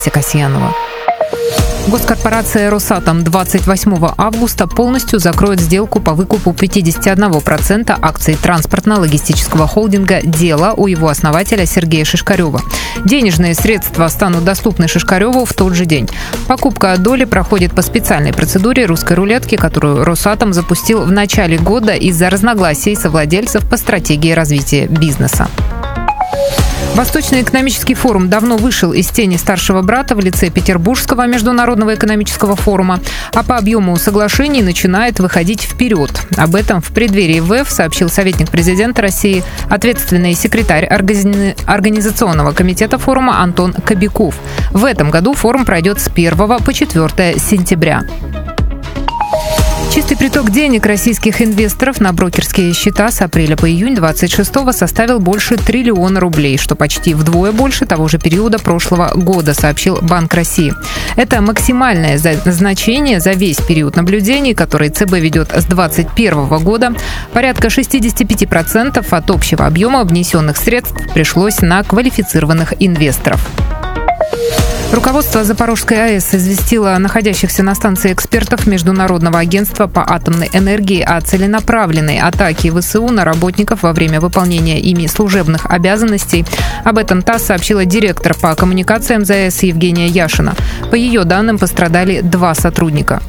Касьянова. Госкорпорация «Росатом» 28 августа полностью закроет сделку по выкупу 51% акций транспортно-логистического холдинга «Дело» у его основателя Сергея Шишкарева. Денежные средства станут доступны Шишкареву в тот же день. Покупка доли проходит по специальной процедуре русской рулетки, которую «Росатом» запустил в начале года из-за разногласий совладельцев по стратегии развития бизнеса. Восточный экономический форум давно вышел из тени старшего брата в лице Петербургского международного экономического форума, а по объему соглашений начинает выходить вперед. Об этом в преддверии ВЭФ сообщил советник президента России, ответственный секретарь Организационного комитета форума Антон Кобяков. В этом году форум пройдет с 1 по 4 сентября. Чистый приток денег российских инвесторов на брокерские счета с апреля по июнь 26-го составил больше триллиона рублей, что почти вдвое больше того же периода прошлого года, сообщил Банк России. Это максимальное значение за весь период наблюдений, который ЦБ ведет с 2021 года. Порядка 65% от общего объема внесенных средств пришлось на квалифицированных инвесторов. Руководство Запорожской АЭС известило находящихся на станции экспертов Международного агентства по атомной энергии о целенаправленной атаке ВСУ на работников во время выполнения ими служебных обязанностей. Об этом ТАСС сообщила директор по коммуникациям ЗАЭС Евгения Яшина. По ее данным, пострадали 2 сотрудника.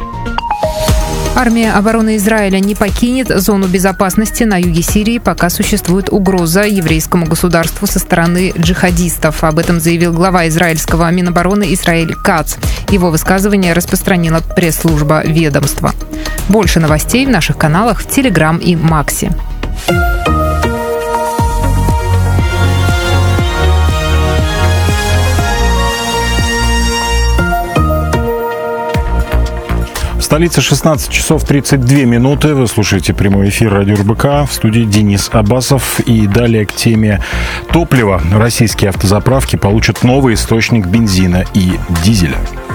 Армия обороны Израиля не покинет зону безопасности на юге Сирии, пока существует угроза еврейскому государству со стороны джихадистов. Об этом заявил глава израильского Минобороны Исраэль Кац. Его высказывание распространила пресс-служба ведомства. Больше новостей в наших каналах в Телеграм и Максе. В столице 16 часов 32 минуты. Вы слушаете прямой эфир радио РБК. В студии Денис Абасов. И далее к теме топлива. Российские автозаправки получат новый источник бензина и дизеля.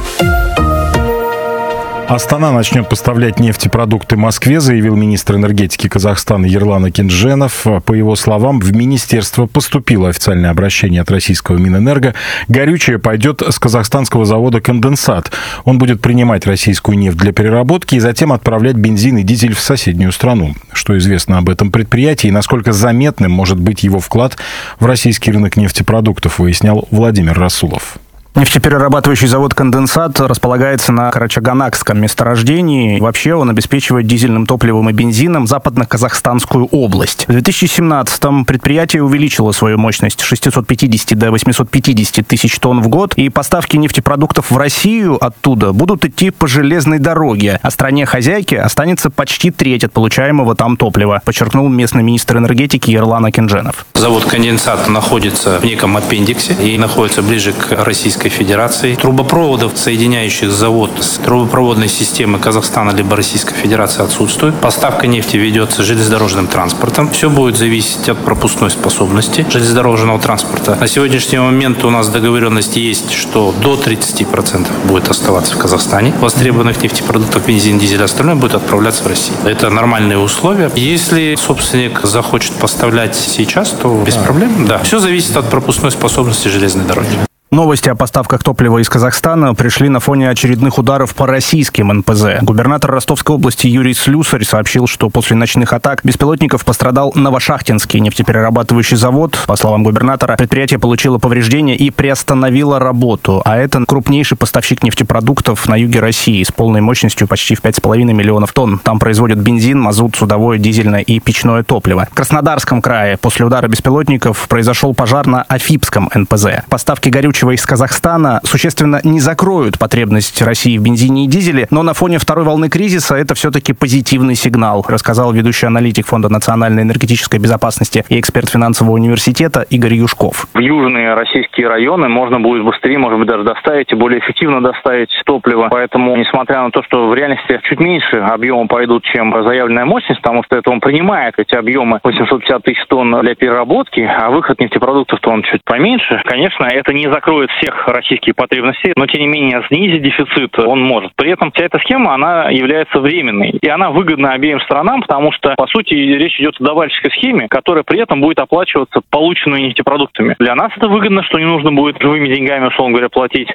Астана начнет поставлять нефтепродукты Москве, заявил министр энергетики Казахстана Ерлан Акиндженов. По его словам, в министерство поступило официальное обращение от российского Минэнерго. Горючее пойдет с казахстанского завода «Конденсат». Он будет принимать российскую нефть для переработки и затем отправлять бензин и дизель в соседнюю страну. Что известно об этом предприятии и насколько заметным может быть его вклад в российский рынок нефтепродуктов, выяснял Владимир Расулов. Нефтеперерабатывающий завод «Конденсат» располагается на Карачаганакском месторождении. Вообще он обеспечивает дизельным топливом и бензином западно-казахстанскую область. В 2017-м предприятие увеличило свою мощность с 650 до 850 тысяч тонн в год, и поставки нефтепродуктов в Россию оттуда будут идти по железной дороге, а стране-хозяйке останется почти треть от получаемого там топлива, подчеркнул местный министр энергетики Ерлан Акиндженов. Завод «Конденсат» находится в неком аппендиксе и находится ближе к Российской Федерации. Трубопроводов, соединяющих завод с трубопроводной системой Казахстана либо Российской Федерации, отсутствует. Поставка нефти ведется железнодорожным транспортом. Все будет зависеть от пропускной способности железнодорожного транспорта. На сегодняшний момент у нас договоренность есть, что до 30% будет оставаться в Казахстане. Востребованных нефтепродуктов, бензин, дизель, остальное будет отправляться в Россию. Это нормальные условия. Если собственник захочет поставлять сейчас, то без проблем. Да. Все зависит от пропускной способности железной дороги. Новости о поставках топлива из Казахстана пришли на фоне очередных ударов по российским НПЗ. Губернатор Ростовской области Юрий Слюсарь сообщил, что после ночных атак беспилотников пострадал Новошахтинский нефтеперерабатывающий завод. По словам губернатора, предприятие получило повреждения и приостановило работу. А это крупнейший поставщик нефтепродуктов на юге России с полной мощностью почти в 5,5 миллионов тонн. Там производят бензин, мазут, судовое, дизельное и печное топливо. В Краснодарском крае после удара беспилотников произошел пожар на Афипском НПЗ. Поставки горючего из Казахстана существенно не закроют потребность России в бензине и дизеле, но на фоне второй волны кризиса это все-таки позитивный сигнал, рассказал ведущий аналитик Фонда национальной энергетической безопасности и эксперт финансового университета Игорь Юшков. В южные российские районы можно будет быстрее, может быть, даже доставить и более эффективно доставить топливо. Поэтому, несмотря на то, что в реальности чуть меньше объема пойдут, чем заявленная мощность, потому что это он принимает эти объемы 850 тысяч тонн для переработки, а выход нефтепродуктов-то он чуть поменьше, конечно, это не закроет закроет всех российских потребностей, но тем не менее снизить дефицит он может. При этом вся эта схема, она является временной, и она выгодна обеим сторонам, потому что, по сути, речь идет о добавочной схеме, которая при этом будет оплачиваться полученными нефтепродуктами. Для нас это выгодно, что не нужно будет живыми деньгами, условно говоря, платить.